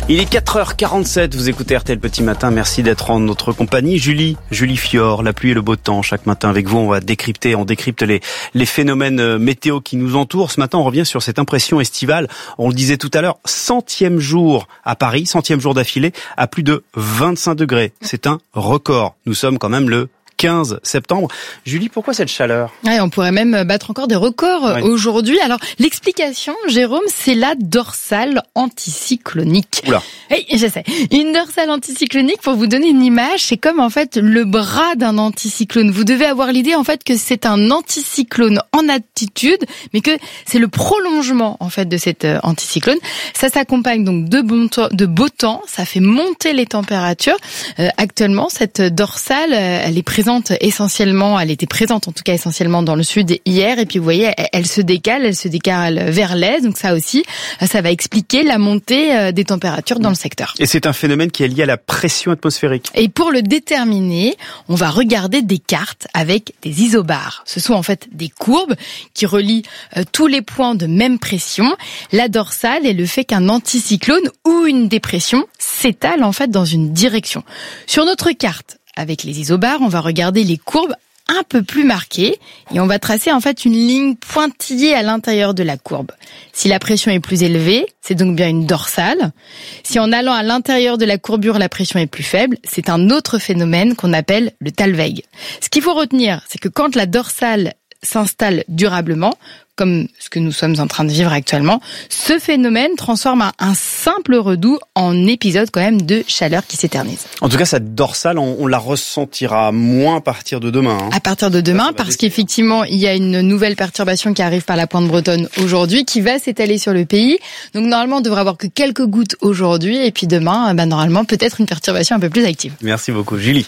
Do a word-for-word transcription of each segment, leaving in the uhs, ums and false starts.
Il est quatre heures quarante-sept, vous écoutez R T L Petit Matin, merci d'être en notre compagnie. Julie, Julie Fior, la pluie et le beau temps, chaque matin avec vous, on va décrypter, on décrypte les, les phénomènes météo qui nous entourent. Ce matin, on revient sur cette impression estivale, on le disait tout à l'heure, centième jour à Paris, centième jour d'affilée, à plus de vingt-cinq degrés. C'est un record. Nous sommes quand même le quinze septembre. Julie, pourquoi cette chaleur ? Ouais, on pourrait même battre encore des records ouais. aujourd'hui. Alors, l'explication, Jérôme, c'est la dorsale anticyclonique. Oula. Oui, je sais. Une dorsale anticyclonique, pour vous donner une image, c'est comme en fait le bras d'un anticyclone. Vous devez avoir l'idée en fait que c'est un anticyclone en altitude, mais que c'est le prolongement en fait de cet anticyclone. Ça s'accompagne donc de, bon temps, de beau temps, ça fait monter les températures. Euh, actuellement, cette dorsale, elle est présente essentiellement, elle était présente en tout cas essentiellement dans le sud hier, et puis vous voyez, elle, elle se décale, elle se décale vers l'est, donc ça aussi, ça va expliquer la montée des températures dans le secteur. Et c'est un phénomène qui est lié à la pression atmosphérique. Et pour le déterminer, on va regarder des cartes avec des isobars. Ce sont en fait des courbes qui relient euh, tous les points de même pression. La dorsale est le fait qu'un anticyclone ou une dépression s'étale en fait dans une direction. Sur notre carte, avec les isobars, on va regarder les courbes un peu plus marquées et on va tracer en fait une ligne pointillée à l'intérieur de la courbe. Si la pression est plus élevée, c'est donc bien une dorsale. Si en allant à l'intérieur de la courbure, la pression est plus faible, c'est un autre phénomène qu'on appelle le Thalweg. Ce qu'il faut retenir, c'est que quand la dorsale s'installe durablement, comme ce que nous sommes en train de vivre actuellement, ce phénomène transforme un, un simple redout en épisode quand même de chaleur qui s'éternise. En tout cas, cette dorsale, on, on la ressentira moins à partir de demain. Hein. À partir de demain, ça, parce qu'effectivement, il y a une nouvelle perturbation qui arrive par la pointe bretonne aujourd'hui, qui va s'étaler sur le pays. Donc normalement, on devrait avoir que quelques gouttes aujourd'hui, et puis demain, ben, normalement, peut-être une perturbation un peu plus active. Merci beaucoup, Julie.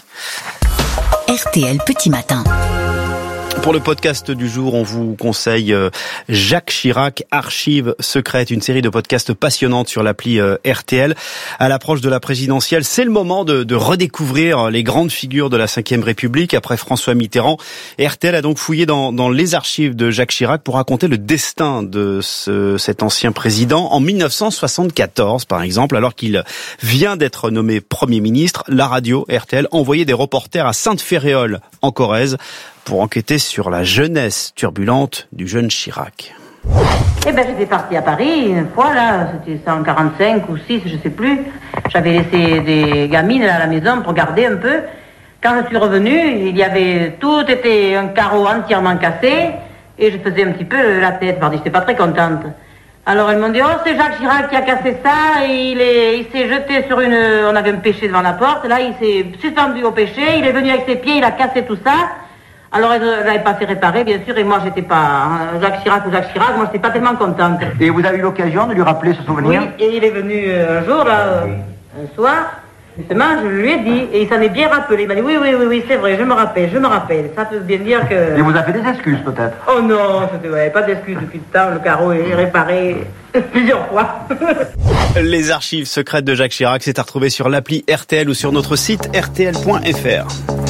R T L Petit Matin. Pour le podcast du jour, on vous conseille Jacques Chirac, Archives secrètes, une série de podcasts passionnantes sur l'appli R T L. À l'approche de la présidentielle, c'est le moment de, de redécouvrir les grandes figures de la cinquième République après François Mitterrand. R T L a donc fouillé dans, dans les archives de Jacques Chirac pour raconter le destin de ce, cet ancien président. En mille neuf cent soixante-quatorze, par exemple, alors qu'il vient d'être nommé Premier ministre, la radio R T L envoyait des reporters à Sainte-Féréole, en Corrèze, pour enquêter sur la jeunesse turbulente du jeune Chirac. Eh ben, j'étais partie à Paris une fois, là, c'était cent quarante-cinq ou six, je sais plus. J'avais laissé des gamines à la maison pour garder un peu. Quand je suis revenue, il y avait, tout était un carreau entièrement cassé, et je faisais un petit peu la tête, parce que j'étais pas très contente. Alors elles m'ont dit, oh, c'est Jacques Chirac qui a cassé ça, et il est, il s'est jeté sur une, on avait un pêcher devant la porte, là, il s'est suspendu au pêcher, il est venu avec ses pieds, il a cassé tout ça. Alors, elle ne l'avait pas fait réparer, bien sûr, et moi, j'étais pas hein, Jacques Chirac ou Jacques Chirac, moi, j'étais pas tellement contente. Et vous avez eu l'occasion de lui rappeler ce souvenir ? Oui, et il est venu euh, un jour, là, oui. un soir, justement, je lui ai dit, et il s'en est bien rappelé. Il m'a dit, oui, oui, oui, oui, c'est vrai, je me rappelle, je me rappelle. Ça peut bien dire que... Et vous avez des excuses, peut-être ? Oh non, c'était, ouais, pas d'excuses depuis le temps, le carreau est réparé plusieurs fois. Les archives secrètes de Jacques Chirac, c'est à retrouver sur l'appli R T L ou sur notre site R T L point F R.